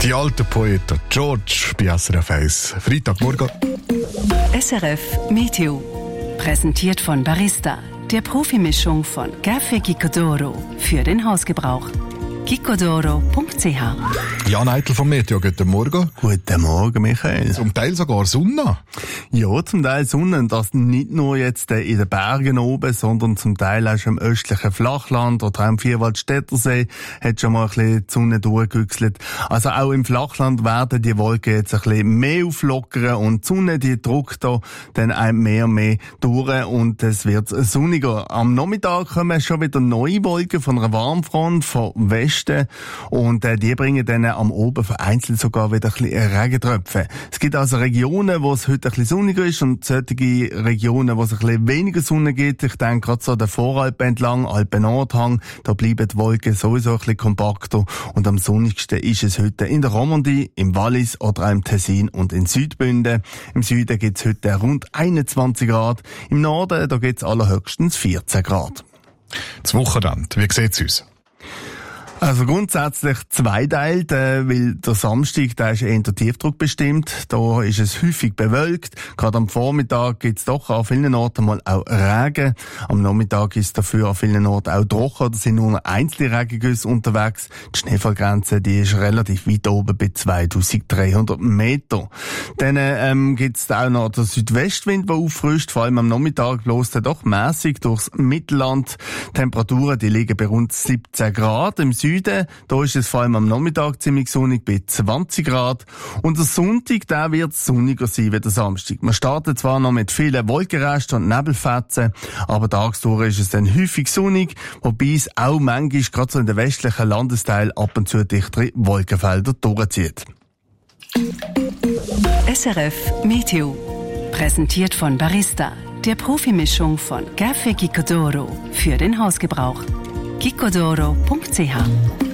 Die alten Poeten, George bei SRF 1. Freitagmorgen. SRF Meteo. Präsentiert von Barista, der Profimischung von Café Gicodoro für den Hausgebrauch. gicodoro.ch. Jan Eitel vom Meteo, guten Morgen. Guten Morgen, Michael. Zum Teil sogar Sonne. Ja, zum Teil Sonne. Das nicht nur jetzt in den Bergen oben, sondern zum Teil auch schon im östlichen Flachland oder auch im Vierwaldstättersee hat schon mal ein bisschen die Sonne durchgewechselt. Also auch im Flachland werden die Wolken jetzt ein bisschen mehr auflockern und die Sonne, die drückt da dann auch mehr und mehr durch und es wird sonniger. Am Nachmittag kommen schon wieder neue Wolken von einer Warmfront von Westen und die bringen dann am Oben vereinzelt sogar wieder ein bisschen Regentröpfe. Es gibt also Regionen, wo es heute ein bisschen sonniger ist und solche Regionen, wo es ein bisschen weniger Sonne gibt. Ich denke gerade so der Voralpen entlang, Alpen-Nordhang, da bleiben die Wolken sowieso ein bisschen kompakter und am sonnigsten ist es heute in der Romandie, im Wallis oder auch im Tessin und in Südbünden. Im Süden gibt es heute rund 21 Grad, im Norden da gibt es allerhöchstens 14 Grad. Das Wochenende, wie sieht es aus? Also grundsätzlich zweiteilt, weil der Samstag, der ist eher Tiefdruck bestimmt. Da ist es häufig bewölkt. Gerade am Vormittag gibt's doch an vielen Orten mal auch Regen. Am Nachmittag ist dafür an vielen Orten auch trocken. Da sind nur einzelne Regengüsse unterwegs. Die Schneefallgrenze, die ist relativ weit oben bei 2300 Meter. Dann gibt's auch noch den Südwestwind, der auffrischt. Vor allem am Nachmittag bloß er doch mäßig durchs Mittelland. Temperaturen, die liegen bei rund 17 Grad. Im Süden, da ist es vor allem am Nachmittag ziemlich sonnig bei 20 Grad. Und der Sonntag, der wird sonniger sein wie der Samstag. Man startet zwar noch mit vielen Wolkenresten und Nebelfetzen, aber tagsüber ist es dann häufig sonnig, wobei es auch manchmal gerade so in den westlichen Landesteilen ab und zu dichtere Wolkenfelder durchzieht. SRF Meteo. Präsentiert von Barista, der Profimischung von Café Gicodoro für den Hausgebrauch. gicodoro.ch